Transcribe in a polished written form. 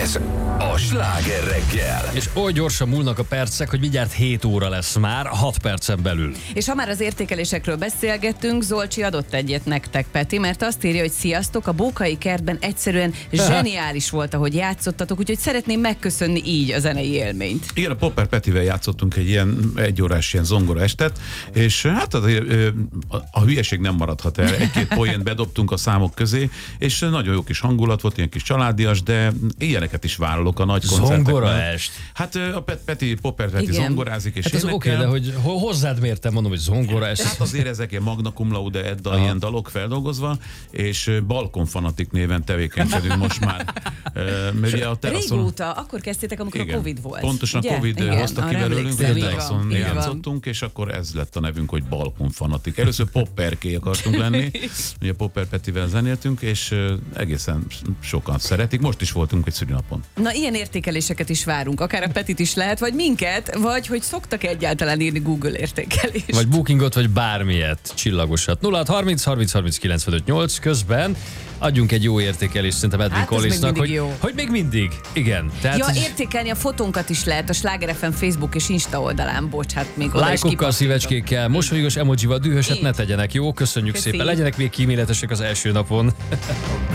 Ez a Sláger reggel. És oly gyorsan múlnak a percek, hogy mindjárt 7 óra lesz már, 6 percen belül. És ha már az értékelésekről beszélgettünk, Zolcsi adott egyet nektek, Peti, mert azt írja, hogy sziasztok, a Bókai kertben egyszerűen zseniális volt, ahogy játszottatok, úgyhogy szeretném megköszönni így a zenei élményt. Igen, a Popper Petivel játszottunk egy ilyen egyórás ilyen zongora estet, és hát a hülyeség nem maradhat el. Egy-két poént bedobtunk a számok közé, és nagyon jó kis hangulat volt, ilyen kis családias, de ilyeneket is vállalok a nagy koncertekben. Zongora est. Hát a Popper Peti zongorázik és hát az énekel. oké, de hogy hozzád mértem, mondom, hogy zongora est. Hát azért ezek ilyen Magna Cum Laude Edda, ilyen dalok feldolgozva, és Balkonfanatik néven tevékenykedünk most már. Ugye a teraszon... Régóta, akkor kezdtétek, amikor igen, a Covid volt. Pontosan ugye? a Covid igen, hozta ki belőlünk, így teraszon van. játszottunk, és akkor ez lett a nevünk, hogy Balkonfanatik. Először Popperké akartunk lenni, ugye Popper Petivel zenéltünk, és egészen sokan szeretik. Most is voltunk egy szülinapon. Na, ilyen értékeléseket is várunk, akár a Petit is lehet, vagy minket, vagy hogy szoktak egyáltalán írni Google értékelést. Vagy bookingot, vagy bármilyet, csillagosat. 0630 30 30 95 8 közben adjunk egy jó értékelést szerintem Edwin Hát, ez Collinsnak, még mindig jó. hogy még mindig, igen. Tehát, Ja, értékelni a fotónkat is lehet a Sláger FM Facebook és Insta oldalán, bocs, hát még oda is lájkokkal, kipattintok. szívecskékkel, mosolygós emojival, dühöset Így. ne tegyenek, jó? Köszönjük Köszi. szépen. Legyenek még kíméletesek az első napon.